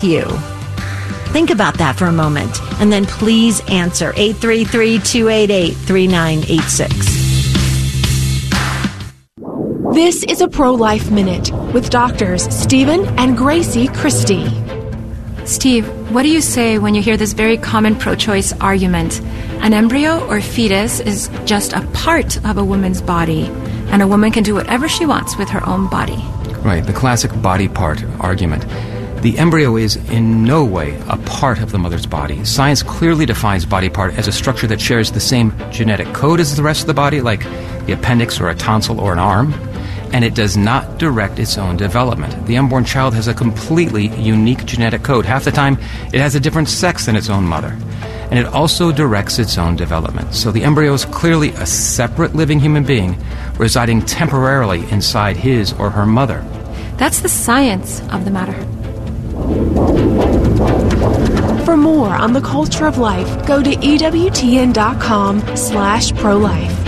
you? Think about that for a moment, and then please answer 833-288-3986. This is a Pro-Life Minute with Doctors Stephen and Gracie Christie. Steve, what do you say when you hear this very common pro-choice argument? An embryo or fetus is just a part of a woman's body, and a woman can do whatever she wants with her own body. Right, the classic body part argument. The embryo is in no way a part of the mother's body. Science clearly defines body part as a structure that shares the same genetic code as the rest of the body, like the appendix or a tonsil or an arm, and it does not direct its own development. The unborn child has a completely unique genetic code. Half the time, it has a different sex than its own mother, and it also directs its own development. So the embryo is clearly a separate living human being residing temporarily inside his or her mother. That's the science of the matter. For more on the culture of life, go to EWTN.com/pro-life.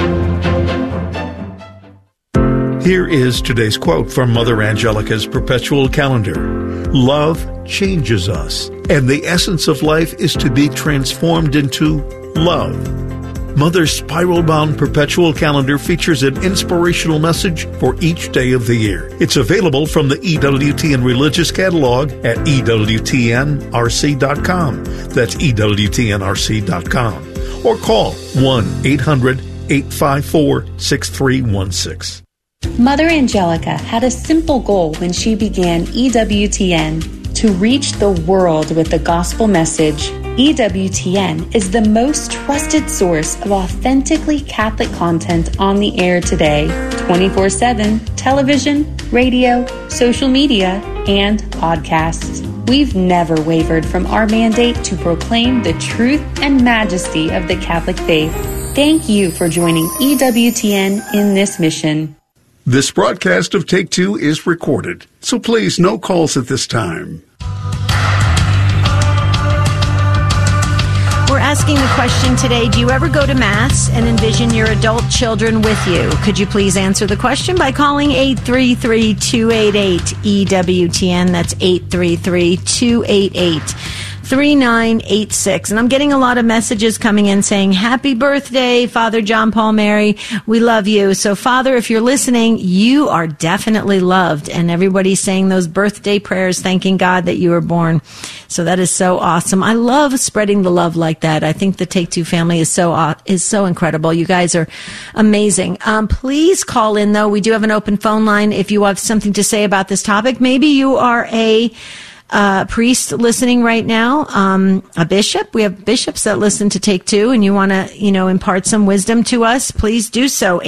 Here is today's quote from Mother Angelica's perpetual calendar. Love changes us, and the essence of life is to be transformed into love. Mother's spiral-bound perpetual calendar features an inspirational message for each day of the year. It's available from the EWTN Religious Catalog at EWTNRC.com. That's EWTNRC.com. Or call 1-800-854-6316. Mother Angelica had a simple goal when she began EWTN: to reach the world with the gospel message. EWTN is the most trusted source of authentically Catholic content on the air today, 24/7, television, radio, social media, and podcasts. We've never wavered from our mandate to proclaim the truth and majesty of the Catholic faith. Thank you for joining EWTN in this mission. This broadcast of Take Two is recorded, so please no calls at this time. We're asking the question today, do you ever go to Mass and envision your adult children with you? Could you please answer the question by calling 833-288-EWTN. That's 833-288-3986. And I'm getting a lot of messages coming in saying, happy birthday, Father John Paul Mary. We love you. So, Father, if you're listening, you are definitely loved. And everybody's saying those birthday prayers, thanking God that you were born. So that is so awesome. I love spreading the love like that. I think the Take Two family is so incredible. You guys are amazing. Please call in, though. We do have an open phone line if you have something to say about this topic. Maybe you are a priest listening right now, a bishop. We have bishops that listen to Take Two, and you want to, impart some wisdom to us. Please do so.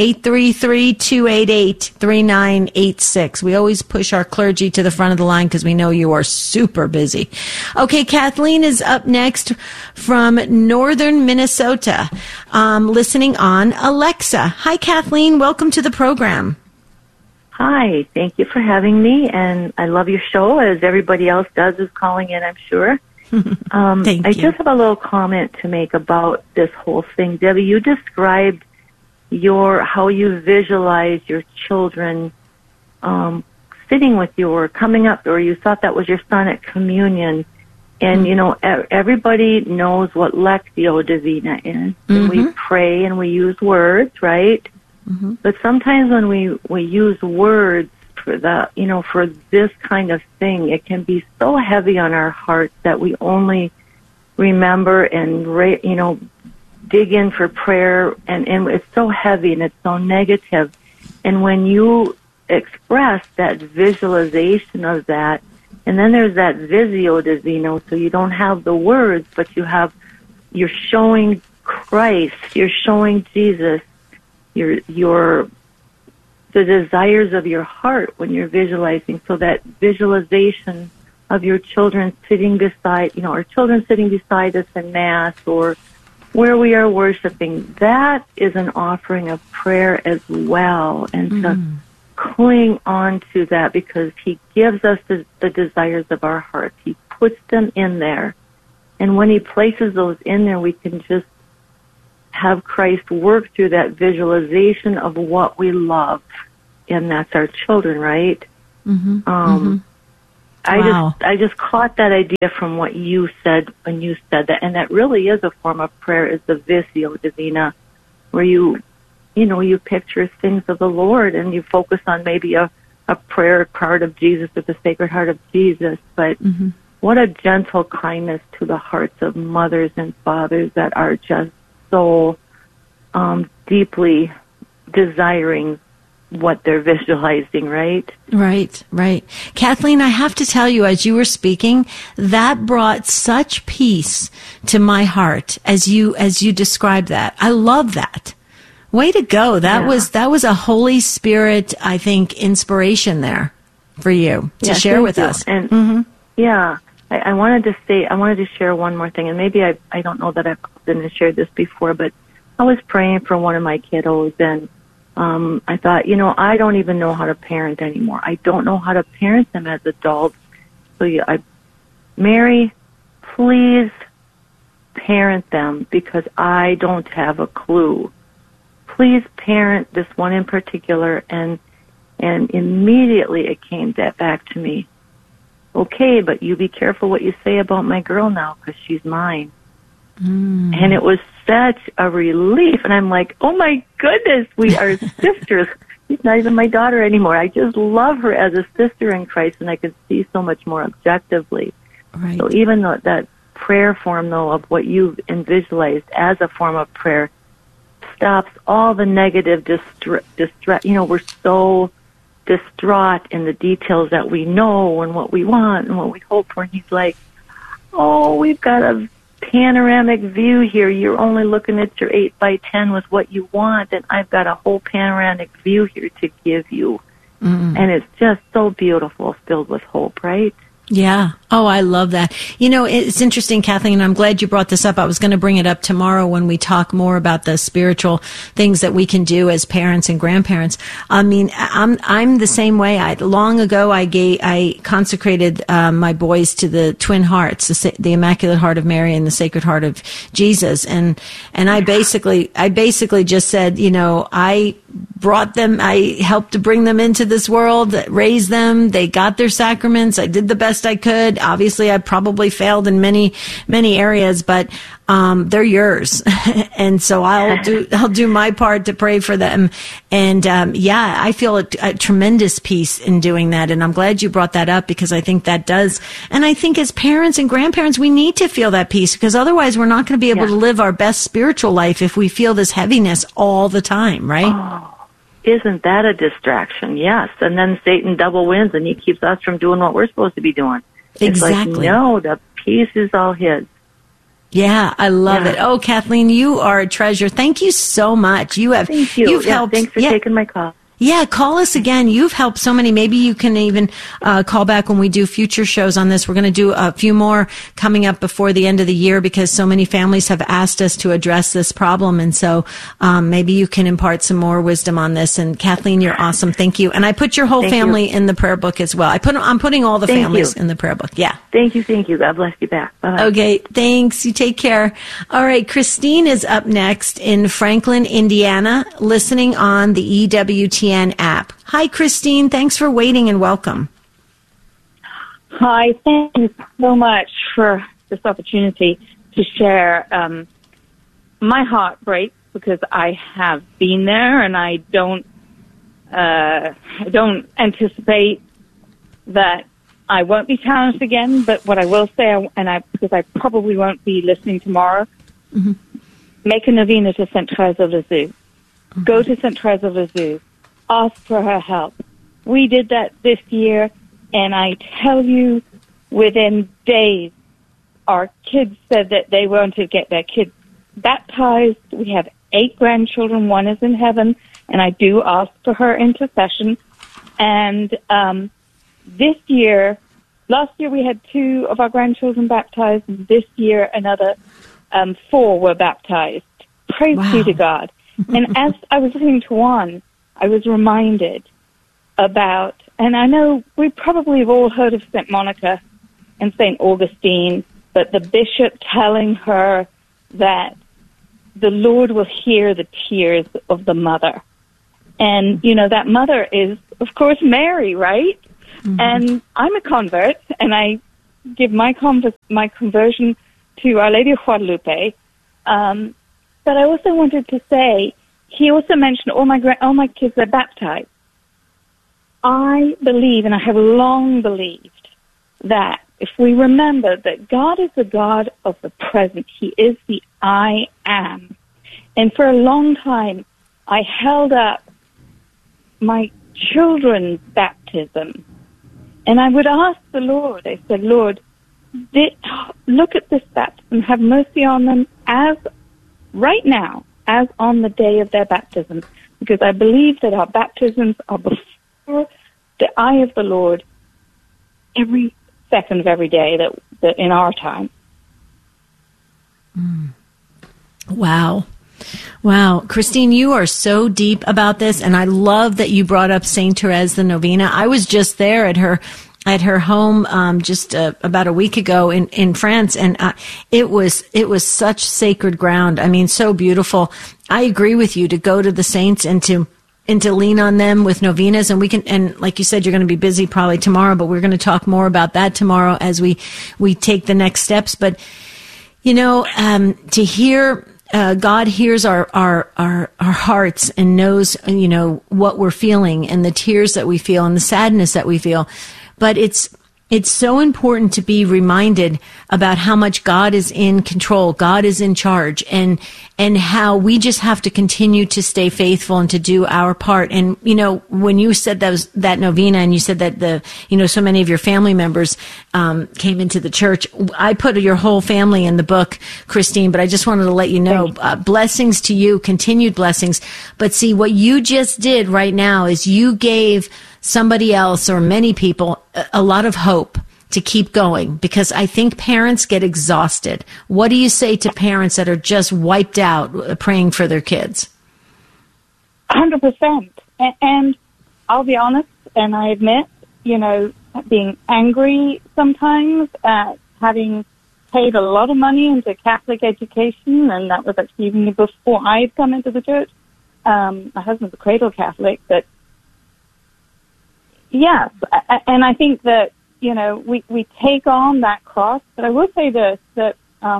833-288-3986. We always push our clergy to the front of the line because we know you are super busy. Okay, Kathleen is up next from northern Minnesota, listening on Alexa. Hi, Kathleen. Welcome to the program. Hi, thank you for having me, and I love your show, as everybody else does who's calling in, I'm sure. Thank you. I just have a little comment to make about this whole thing. Debbie, you described how you visualize your children sitting with you or coming up, or you thought that was your son at communion. And, everybody knows what Lectio Divina is. Mm-hmm. And we pray and we use words, right? Mm-hmm. But sometimes when we use words for for this kind of thing, it can be so heavy on our hearts that we only remember and dig in for prayer, and it's so heavy and it's so negative. And when you express that visualization of that, and then there's that visio divino, so you don't have the words, but you're showing Christ, you're showing Jesus, the desires of your heart when you're visualizing. So that visualization of your children sitting beside, our children sitting beside us in Mass or where we are worshiping, that is an offering of prayer as well. And to cling on to that, because He gives us the desires of our hearts. He puts them in there. And when He places those in there, we can just have Christ work through that visualization of what we love, and that's our children, right? I just caught that idea from what you said when you said that, and that really is a form of prayer, is the Visio Divina, where you picture things of the Lord and you focus on maybe a prayer card of Jesus or the Sacred Heart of Jesus. But what a gentle kindness to the hearts of mothers and fathers that are just so deeply desiring what they're visualizing, right? Right. Kathleen, I have to tell you, as you were speaking, that brought such peace to my heart as you described that. I love that. Way to go. That was a Holy Spirit, I think, inspiration there for you to share with us. And I wanted to share one more thing, and maybe I don't know that I've been shared this before, but I was praying for one of my kiddos, and I thought, I don't even know how to parent anymore. I don't know how to parent them as adults. So Mary, please parent them, because I don't have a clue. Please parent this one in particular. And immediately it came back to me. Okay, but you be careful what you say about my girl now, because she's mine. And it was such a relief. And I'm like, oh my goodness, we are sisters. She's not even my daughter anymore. I just love her as a sister in Christ, and I can see so much more objectively. Right. So even though that prayer form, though, of what you've visualized as a form of prayer, stops all the negative distress. We're so distraught in the details that we know and what we want and what we hope for. And he's like, oh, we've got a panoramic view here. You're only looking at your 8x10 with what you want, and I've got a whole panoramic view here to give you. And it's just so beautiful, filled with hope, right? Yeah. Oh, I love that. It's interesting, Kathleen, and I'm glad you brought this up. I was going to bring it up tomorrow when we talk more about the spiritual things that we can do as parents and grandparents. I mean, I'm the same way. Long ago, I consecrated my boys to the twin hearts, the Immaculate Heart of Mary and the Sacred Heart of Jesus, and I basically just said, I brought them, I helped to bring them into this world, raise them. They got their sacraments. I did the best I could. Obviously, I probably failed in many areas, but they're yours, and so I'll do my part to pray for them. And I feel a tremendous peace in doing that. And I'm glad you brought that up, because I think that does. And I think as parents and grandparents, we need to feel that peace, because otherwise we're not going to be able to live our best spiritual life if we feel this heaviness all the time, right? Oh. Isn't that a distraction? Yes. And then Satan double wins, and he keeps us from doing what we're supposed to be doing. Exactly. It's like, no, the peace is all his. Yeah, I love it. Oh, Kathleen, you are a treasure. Thank you so much. Thank you. You've helped. Thanks for taking my call. Yeah, call us again. You've helped so many. Maybe you can even call back when we do future shows on this. We're going to do a few more coming up before the end of the year, because so many families have asked us to address this problem. And so maybe you can impart some more wisdom on this. And Kathleen, you're awesome. Thank you. And I put your whole family in the prayer book as well. I'm putting all the families in the prayer book. Yeah. Thank you. God bless you back. Bye-bye. Okay, thanks. You take care. All right, Christine is up next in Franklin, Indiana, listening on the EWTN app. Hi, Christine. Thanks for waiting and welcome. Hi. Thank you so much for this opportunity to share. My heart breaks because I have been there, and I don't anticipate that I won't be challenged again. But what I will say, because I probably won't be listening tomorrow, make a novena to Saint Therese of Lisieux. Go to Saint Therese of Lisieux. Ask for her help. We did that this year, and I tell you, within days, our kids said that they wanted to get their kids baptized. We have 8 grandchildren. 1 is in heaven, and I do ask for her intercession. And this year, last year we had 2 of our grandchildren baptized, and this year another 4 were baptized. Praise be to God. And as I was listening to Juan, I was reminded about, and I know we probably have all heard of St. Monica and St. Augustine, but the bishop telling her that the Lord will hear the tears of the mother. And, that mother is, of course, Mary, right? And I'm a convert, and I give my conversion to Our Lady of Guadalupe. But I also wanted to say, he also mentioned all my kids are baptized. I believe, and I have long believed, that if we remember that God is the God of the present, He is the I am. And for a long time, I held up my children's baptism. And I would ask the Lord, I said, Lord, look at this baptism, have mercy on them as right now, as on the day of their baptism. Because I believe that our baptisms are before the eye of the Lord every second of every day that in our time. Wow. Wow. Christine, you are so deep about this, and I love that you brought up Saint Therese the Novena. I was just there at her home just about a week ago in France, and it was such sacred ground. I mean, so beautiful. I agree with you to go to the saints and to lean on them with novenas, and like you said, you're going to be busy probably tomorrow, but we're going to talk more about that tomorrow as we take the next steps. But to hear God hears our hearts and knows what we're feeling and the tears that we feel and the sadness that we feel, but it's so important to be reminded about how much God is in control, God is in charge, and how we just have to continue to stay faithful and to do our part. And, when you said that novena, and you said that so many of your family members came into the church, I put your whole family in the book, Christine, but I just wanted to let you know, blessings to you, continued blessings. But see, what you just did right now is you gave somebody else or many people a lot of hope to keep going, because I think parents get exhausted. What do you say to parents that are just wiped out praying for their kids? 100%. And I'll be honest, and I admit, being angry sometimes at having paid a lot of money into Catholic education, and that was actually even before I had come into the church. My husband's a cradle Catholic, but yes, and I think that, we take on that cross. But I will say this, that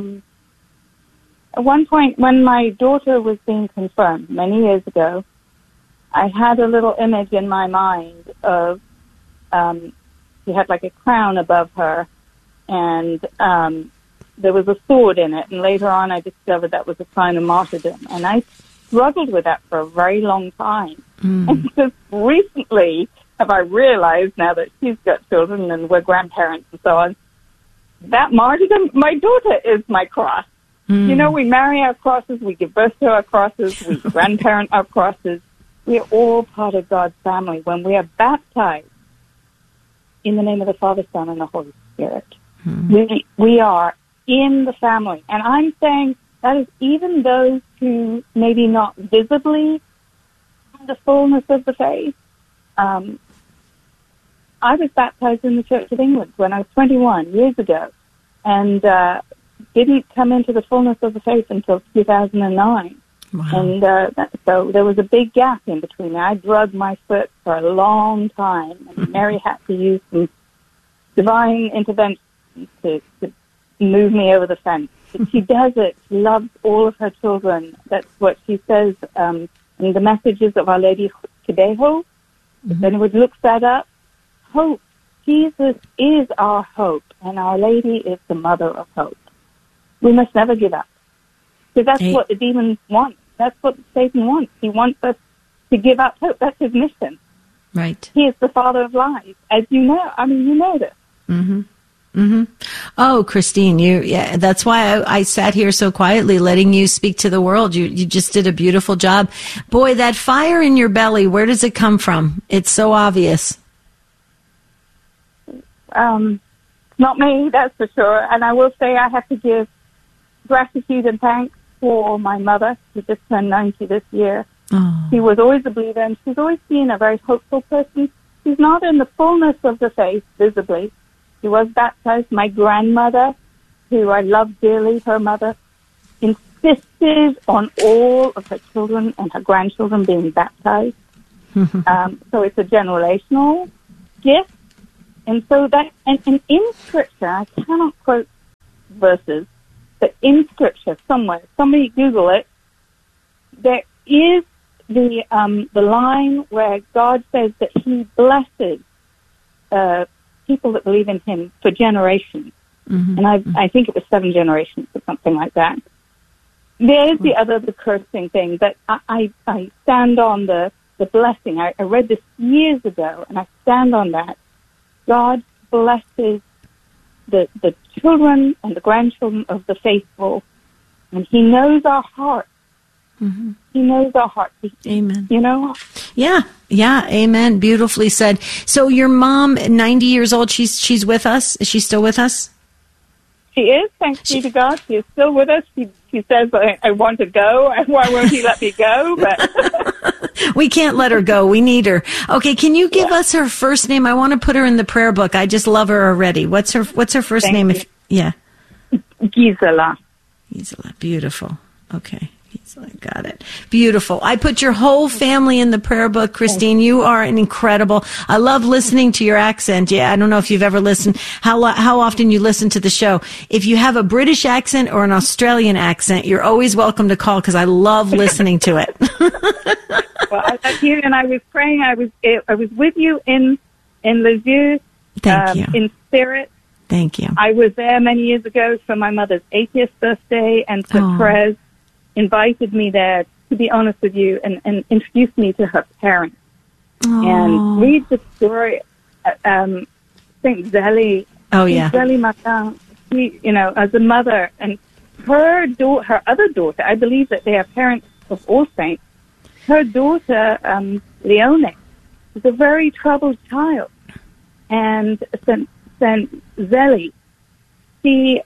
at one point when my daughter was being confirmed many years ago, I had a little image in my mind of, she had like a crown above her, and there was a sword in it. And later on I discovered that was a sign of martyrdom. And I struggled with that for a very long time. And just recently have I realized, now that she's got children and we're grandparents and so on, that martyrdom, my daughter is my cross. We marry our crosses, we give birth to our crosses, we grandparent our crosses. We are all part of God's family. When we are baptized in the name of the Father, Son, and the Holy Spirit, we are in the family. And I'm saying that is even those who maybe not visibly have the fullness of the faith. I was baptized in the Church of England when I was 21 years ago, and didn't come into the fullness of the faith until 2009. Wow. And so there was a big gap in between. I drugged my foot for a long time, and Mary had to use some divine intervention to move me over the fence. But she does it. She loves all of her children. That's what she says in the messages of Our Lady Kibeho. If anyone looks that up, hope. Jesus is our hope, and Our Lady is the mother of hope. We must never give up. Because that's what the demons want. That's what Satan wants. He wants us to give up hope. That's his mission. Right. He is the father of lies, as you know. I mean, you know this. Oh, Christine, that's why I sat here so quietly letting you speak to the world. You just did a beautiful job. Boy, that fire in your belly, where does it come from? It's so obvious. Not me, that's for sure. And I will say I have to give gratitude and thanks for my mother, who just turned 90 this year. Oh. She was always a believer, and she's always been a very hopeful person. She's not in the fullness of the faith, visibly. She was baptized. My grandmother, who I love dearly, her mother, insisted on all of her children and her grandchildren being baptized. So it's a generational gift. And so that, and in Scripture, I cannot quote verses, but in Scripture somewhere, somebody Google it, there is the line where God says that He blesses people that believe in Him for generations. And I think it was 7 generations or something like that. There's the cursing thing, but I stand on the blessing. I read this years ago, and I stand on that. God blesses the children and the grandchildren of the faithful, and He knows our hearts. He knows our hearts. Amen. You know? Yeah. Amen. Beautifully said. So your mom, 90 years old, she's with us? Is she still with us? She is, thanks be to God. She is still with us. She says, I want to go. Why won't He let me go? But we can't let her go. We need her. Okay, can you give us her first name? I want to put her in the prayer book. I just love her already. What's her first name? Gisela. Gisela, beautiful. Okay. Got it. Beautiful. I put your whole family in the prayer book, Christine. You are an incredible. I love listening to your accent. Yeah, I don't know if you've ever listened, how often you listen to the show. If you have a British accent or an Australian accent, you're always welcome to call because I love listening to it. Well, I love you, and I was praying. I was with you in Lisieux. Thank you. In spirit. Thank you. I was there many years ago for my mother's 80th birthday, and Therese invited me there, to be honest with you, and introduced me to her parents. And read the story, Saint Zélie. Oh, yeah. Zélie Martin, she, as a mother, and her other daughter, I believe that they are parents of all saints. Her daughter, Leone, is a very troubled child. And Saint Zélie, she...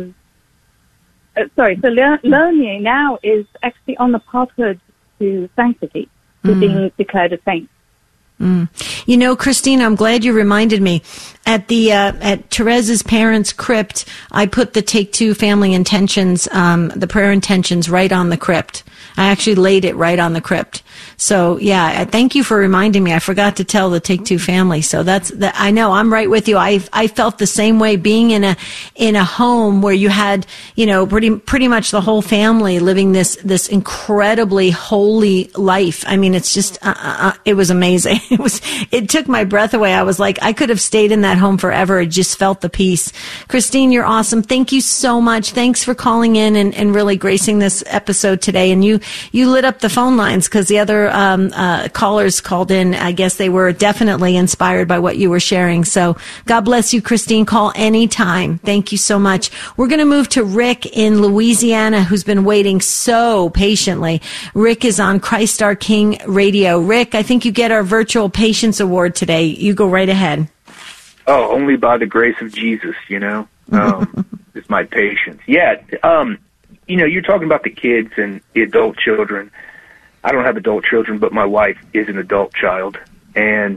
so Leonie now is actually on the pathway to sanctity, to being declared a saint. You know, Christine, I'm glad you reminded me. At Therese's parents' crypt, I put the Take Two family intentions, the prayer intentions right on the crypt. I actually laid it right on the crypt. So yeah, thank you for reminding me. I forgot to tell the Take Two family. So I know I'm right with you. I felt the same way being in a home where you had, pretty much the whole family living this incredibly holy life. I mean, it's just, it was amazing. It took my breath away. I was like, I could have stayed in that home forever. I just felt the peace. Christine, you're awesome. Thank you so much. Thanks for calling in and really gracing this episode today. And you lit up the phone lines because the other callers called in. I guess they were definitely inspired by what you were sharing. So God bless you, Christine. Call anytime. Thank you so much. We're going to move to Rick in Louisiana, who's been waiting so patiently. Rick is on Christ Our King Radio. Rick, I think you get our virtual patience award today. You go right ahead. Oh, only by the grace of Jesus, it's my patience. Yeah, you're talking about the kids and the adult children. I don't have adult children, but my wife is an adult child, and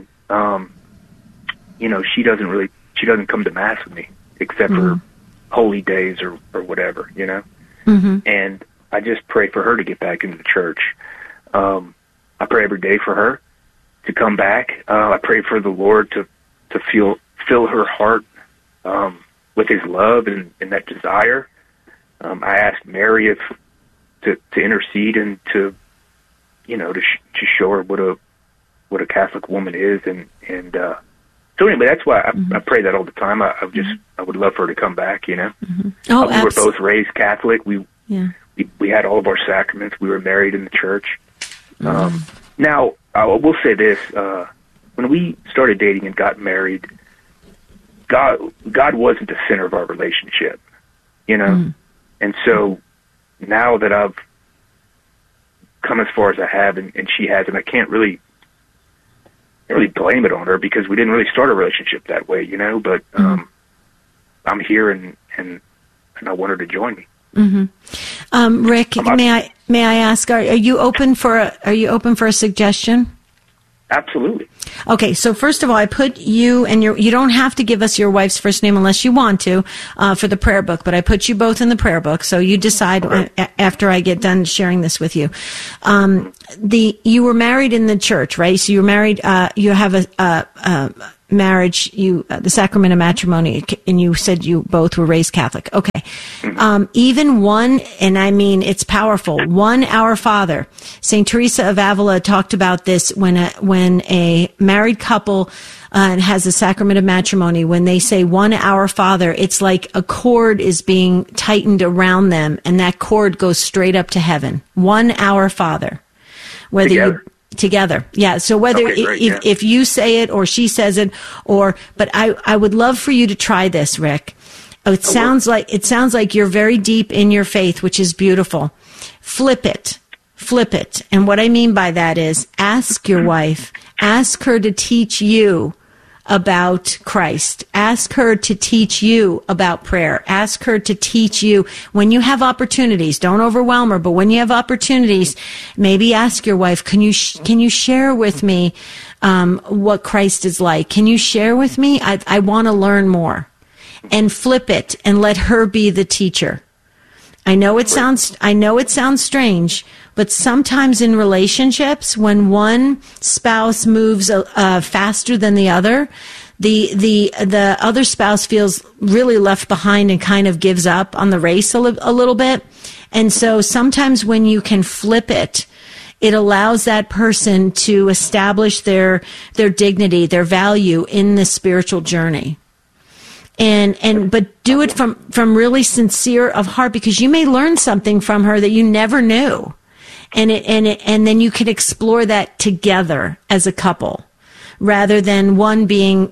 she doesn't come to Mass with me except for holy days or whatever, And I just pray for her to get back into the church. I pray every day for her to come back. I pray for the Lord to fill her heart with His love and that desire. I asked Mary to intercede and to show her what a Catholic woman is, and so anyway, that's why I pray that all the time. I would love for her to come back. Mm-hmm. We were both raised Catholic. We had all of our sacraments. We were married in the church. Now I will say this: when we started dating and got married, God wasn't the center of our relationship, And so now that I've come as far as I have, and she hasn't, I can't really blame it on her because we didn't really start a relationship that way, But I'm here, and I want her to join me. Mm-hmm. Rick, may I ask? Are you open for a suggestion? Absolutely. Okay, so first of all, I put you and you don't have to give us your wife's first name unless you want to, for the prayer book, but I put you both in the prayer book, so you decide after I get done sharing this with you. You were married in the church, right? So you were married, you have marriage, the sacrament of matrimony, and you said you both were raised Catholic. Okay. Even one, and I mean, it's powerful. One Our Father. St. Teresa of Avila talked about this when a married couple has a sacrament of matrimony. When they say one Our Father, it's like a cord is being tightened around them, and that cord goes straight up to heaven. One Our Father. Together. Yeah. So whether if you say it or she says it, but I would love for you to try this, Rick. It sounds like you're very deep in your faith, which is beautiful. Flip it. And what I mean by that is ask your wife, ask her to teach you about Christ. Ask her to teach you about prayer. Ask her to teach you when you have opportunities. Don't overwhelm her, but when you have opportunities, maybe ask your wife, can you share with me what Christ is like? Can you share with me? I want to learn more. And flip it and let her be the teacher. I know it sounds strange, but sometimes in relationships, when one spouse moves faster than the other, the other spouse feels really left behind and kind of gives up on the race a little bit. And so sometimes when you can flip it, it allows that person to establish their dignity, their value in the spiritual journey. But do it from really sincere of heart, because you may learn something from her that you never knew. And then you can explore that together as a couple, rather than one being,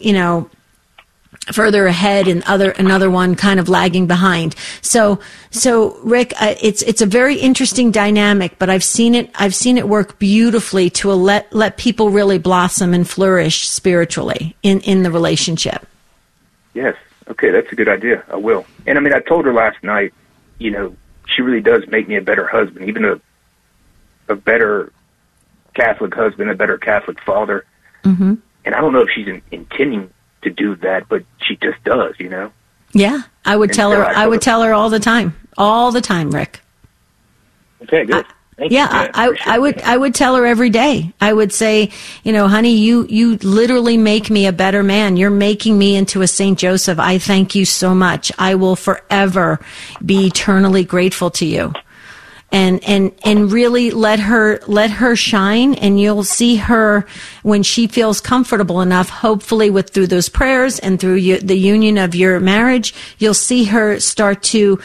further ahead and another one kind of lagging behind. So Rick, it's a very interesting dynamic, but I've seen it work beautifully to let people really blossom and flourish spiritually in the relationship. Yes. Okay, that's a good idea. I will. And I mean, I told her last night, she really does make me a better husband, even a better Catholic husband, a better Catholic father. Mm-hmm. And I don't know if she's intending to do that, but she just does, Yeah, I would tell her. I would tell her all the time, Rick. Okay, good. I would tell her every day. I would say, honey, you literally make me a better man. You're making me into a Saint Joseph. I thank you so much. I will forever be eternally grateful to you. And really let her shine, and you'll see her when she feels comfortable enough, hopefully through those prayers and through the union of your marriage, you'll see her start to,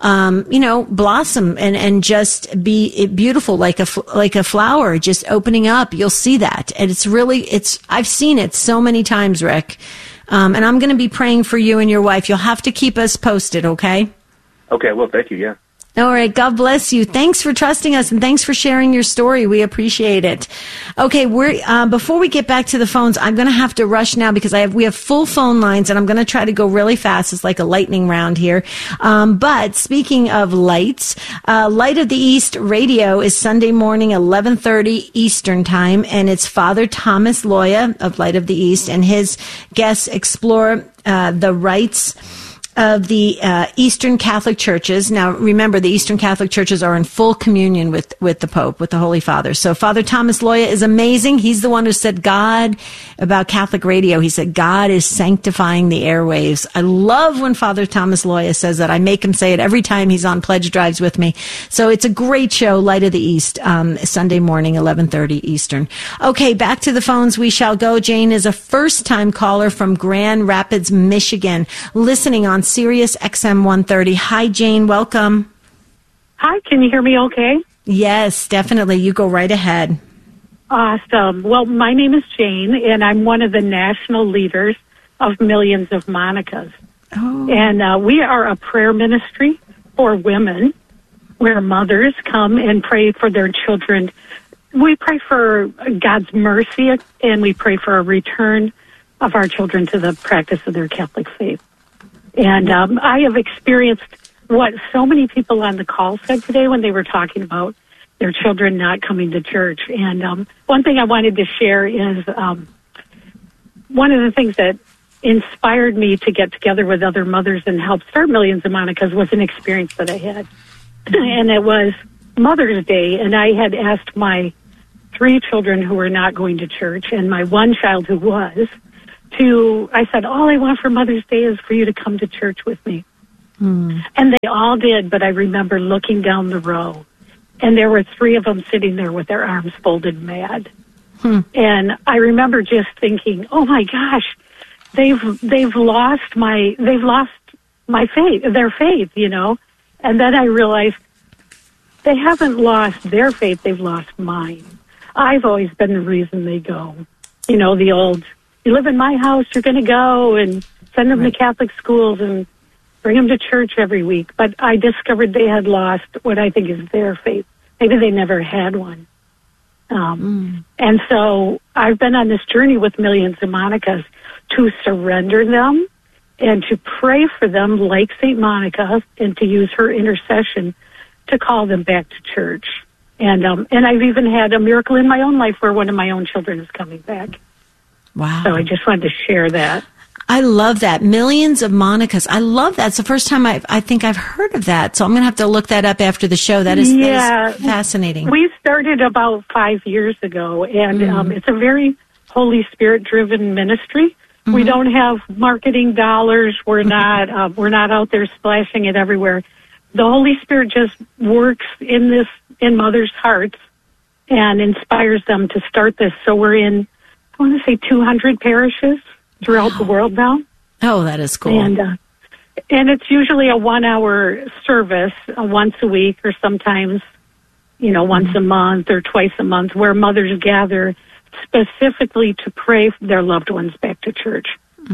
blossom and just be beautiful like a flower, just opening up. You'll see that. And I've seen it so many times, Rick. And I'm going to be praying for you and your wife. You'll have to keep us posted, okay? Okay, well, thank you, yeah. All right. God bless you. Thanks for trusting us, and thanks for sharing your story. We appreciate it. Okay. Before we get back to the phones, I'm going to have to rush now because we have full phone lines, and I'm going to try to go really fast. It's like a lightning round here. But speaking of lights, Light of the East Radio is Sunday morning, 11:30 Eastern time, and it's Father Thomas Loya of Light of the East, and his guests explore the rites of the Eastern Catholic churches. Now, remember, the Eastern Catholic churches are in full communion with the Pope, with the Holy Father. So Father Thomas Loya is amazing. He's the one who said God about Catholic radio. He said God is sanctifying the airwaves. I love when Father Thomas Loya says that. I make him say it every time he's on pledge drives with me. So it's a great show, Light of the East, Sunday morning, 11:30 Eastern. Okay, back to the phones we shall go. Jane is a first-time caller from Grand Rapids, Michigan, listening on Sirius XM 130. Hi, Jane. Welcome. Hi. Can you hear me okay? Yes, definitely. You go right ahead. Awesome. Well, my name is Jane, and I'm one of the national leaders of Millions of Monicas. Oh. And we are a prayer ministry for women where mothers come and pray for their children. We pray for God's mercy, and we pray for a return of our children to the practice of their Catholic faith. And I have experienced what so many people on the call said today when they were talking about their children not coming to church. And one thing I wanted to share is one of the things that inspired me to get together with other mothers and help start Millions of Monicas was an experience that I had. And it was Mother's Day, and I had asked my 3 children who were not going to church and my 1 child who was I said, all I want for Mother's Day is for you to come to church with me. And they all did, but I remember looking down the row, and there were 3 of them sitting there with their arms folded mad. And I remember just thinking, oh my gosh, they've lost my faith, their faith, you know. And then I realized they haven't lost their faith, they've lost mine. I've always been the reason they go. You know, the old, you live in my house, you're going to go, and send them to Catholic schools and bring them to church every week. But I discovered they had lost what I think is their faith. Maybe they never had one. And so I've been on this journey with Millions of Monicas to surrender them and to pray for them like St. Monica, and to use her intercession to call them back to church. And I've even had a miracle in my own life where one of my own children is coming back. Wow. So I just wanted to share that. I love that. Millions of Monicas. I love that. It's the first time I think I've heard of that. So I'm going to have to look that up after the show. That is fascinating. We started about 5 years ago, and it's a very Holy Spirit-driven ministry. We don't have marketing dollars. We're not out there splashing it everywhere. The Holy Spirit just works in mothers' hearts and inspires them to start this. So we're in, I want to say, 200 parishes throughout the world now. Oh, that is cool. And it's usually a 1-hour service once a week, or sometimes, once a month or twice a month, where mothers gather specifically to pray their loved ones back to church.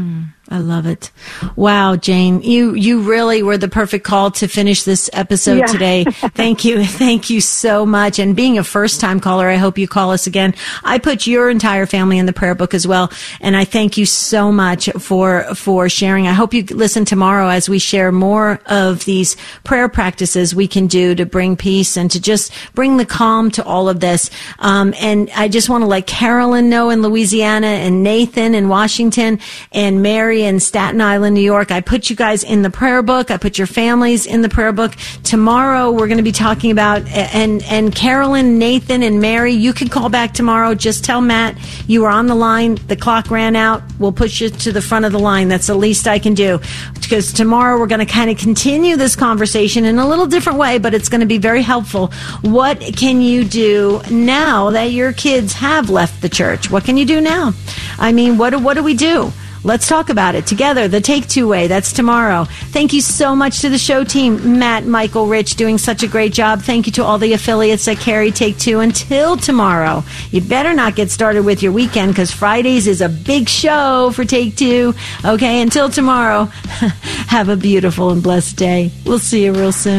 I love it. Wow, Jane, you really were the perfect call to finish this episode today. Thank you. Thank you so much. And being a first-time caller, I hope you call us again. I put your entire family in the prayer book as well, and I thank you so much for sharing. I hope you listen tomorrow as we share more of these prayer practices we can do to bring peace and to just bring the calm to all of this. And I just want to let Carolyn know in Louisiana, and Nathan in Washington, and Mary in Staten Island, New York. I put you guys in the prayer book. I put your families in the prayer book. Tomorrow we're going to be talking about, and Carolyn, Nathan, and Mary, you can call back tomorrow. Just tell Matt you were on the line. The clock ran out. We'll push you to the front of the line. That's the least I can do. Because tomorrow we're going to kind of continue this conversation in a little different way, but it's going to be very helpful. What can you do now that your kids have left the church? What can you do now? I mean, what do we do? Let's talk about it together. The Take Two Way. That's tomorrow. Thank you so much to the show team. Matt, Michael, Rich, doing such a great job. Thank you to all the affiliates that carry Take Two. Until tomorrow, you better not get started with your weekend, because Fridays is a big show for Take Two. Okay, until tomorrow, have a beautiful and blessed day. We'll see you real soon.